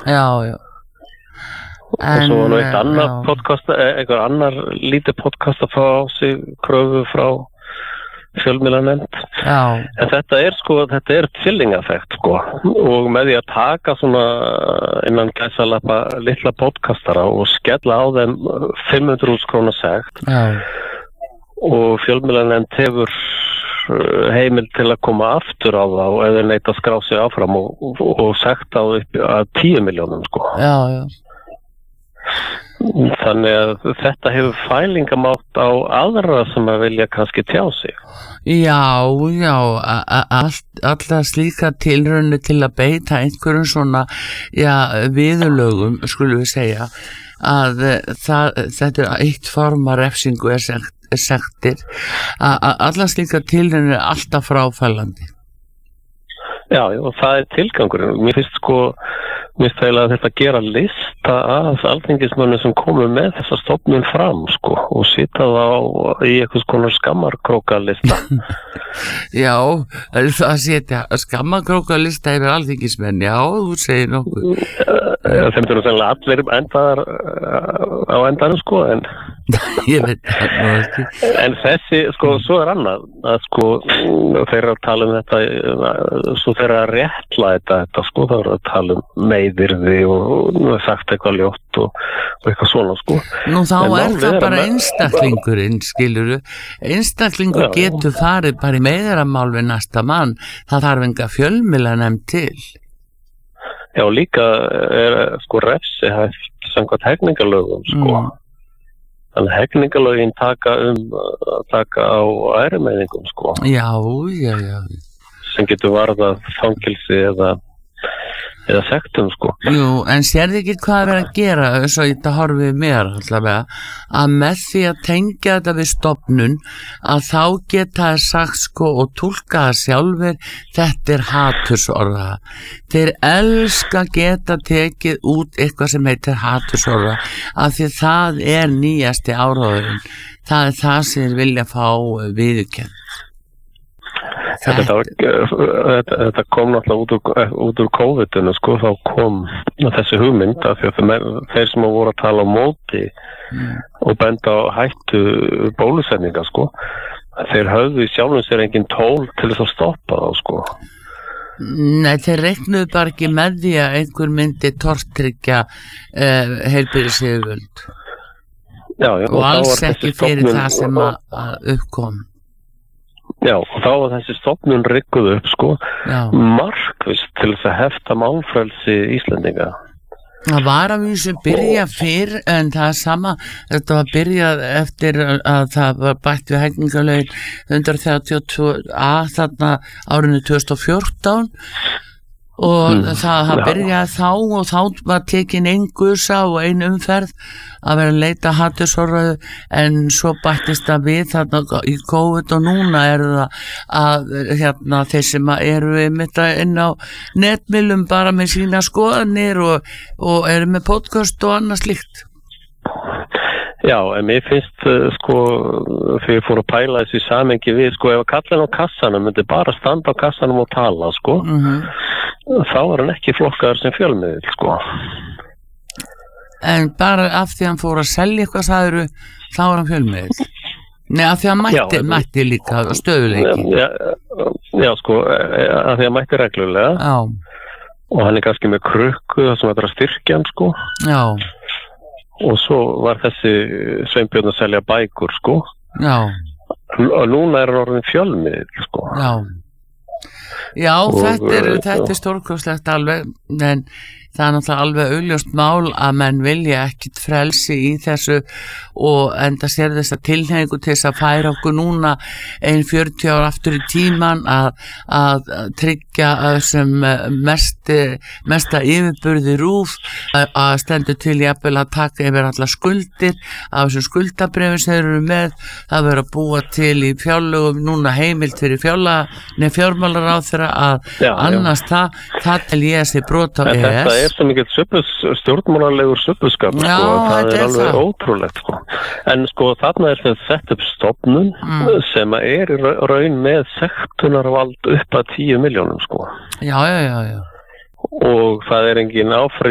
Já. Og svo var eitt annar podcast, einhver annar lítið podcast að fá á sig kröfu frá fjölmiðlanefnd. Já. En þetta er chilling effekt og með því að taka svona innan gæsalappa litla podcastara og skella á þeim 500.000 króna sekt. Já. Og fjölmiðlanefnd hefur heimild til að koma aftur á það eða neita að skrá sig áfram og sekta á upp að 10 milljónum Já. Þannig að þetta hefur fælingamátt á aðra sem að vilja kannski tjá sig. Já, allar slíka tilraunir til að beita einhverjum svona viðurlögum, skulum við segja, að þetta er eitt form af refsingu sektir, allar slíka tilraunir er alltaf fráfælandi. Já, og það er tilgangurinn. Mér finnst eiginlega að þetta gera lista af alþingismönnum sem komu með þessa stofnun fram og sita þá í einhvers konar skammarkrókalista. Já, það setja skammarkrókalista yfir alþingismenn, já, þú segir nokkuð. Þeim eru sennilega allir endaðar á endanum en ég veit það nú ekki. En þessi, svo er annað að þeir eru að tala um þetta, svo þeir eru að réttla þetta, þá eru að tala um meiðyrði og sagt eitthvað ljótt og eitthvað svona Nú þá er það bara einstaklingurinn, skilurðu. Einstaklingur getur farið bara í meiðaramál við næsta mann, það þarf enga fjölmiðlanefnd til. Já, líka er refsi hægt samkvæmt hegningarlögum Þannig hegningarlögin taka á ærumeiðingum Já. sem getur varðað fangilsi eða sektum Jú, en sérðu ekki hvað er að gera svo þetta horfið mér allavega að með því að tengja þetta við stofnun að þá geta það sagt og túlka það sjálfur þetta er hatursorða þeir elska geta tekið út eitthvað sem heitir hatursorða af því það er nýjasti áróðurinn það er það sem þeir vilja fá viðurkennt Þetta kom náttúrulega út úr COVID-inu þá kom þessi hugmynd af því að þeir sem voru að tala á móti og benda á hættu bólusetninga þeir höfðu í sjálfum sér engin tól til þess að stoppa þá Nei, þeir reiknuðu bara ekki með því að einhver myndi tortryggja heilbrigðisyfirvöld og alls ekki fyrir það sem að uppkom Já, og þá var þessi stofnun rigguð upp markvisst til þess að hefta málfrelsi Íslendinga. Það var að vísu byrja fyrr en það er sama, þetta var byrjað eftir að það var bætt við hegningarlögin 132a þarna árinu 2014 og það byrjaði þá og þá var tekin ein gusa og ein umferð að vera að leita hatursorðræðu en svo bættist það við þarna í COVID og núna er það að þeir sem eru inn á netmiðlum bara með sína skoðanir og eru með podcast og annað slíkt. Já, en mér finnst þegar ég fór að pæla þessi samhengi við ef að kallinn á kassanum myndi bara standa á kassanum og tala þá er hann ekki flokkaður sem fjölmiðill En bara af því hann fór að selja eitthvað sagðirðu, þá er hann fjölmiðill Nei, af því hann mætti líka stöðuleiki Já, af því hann mætti reglulega Já. Og hann er kannski með krukku það sem þetta er að styrkja hann Já. Og svo var þessi Sveinbjörn að selja bækur Já. Og núna er hann orðin fjölmiðill Já, þetta er stórkostlegt alveg, en það er náttúrulega alveg augljóst mál að menn vilja ekkit frelsi í þessu og enda sér þess að tilhneigingu til þess að færa okkur núna 40 ár aftur í tíman að tryggja sem mesta yfirburði RÚV að stendur til jafnvel að taka yfir allar skuldir af þessum skuldabrefum sem eru með það verður að búa til í fjárlögum núna heimild fyrir fjármálaráðherra að annars það tel ég að sé brot á EES Það er svo mikið stjórnmálalegur suppuskap það er alveg ótrúlegt en þarna er þetta sett upp stofnun sem er í raun með sektunarvald upp að 10 milljónum Já. Og það er engin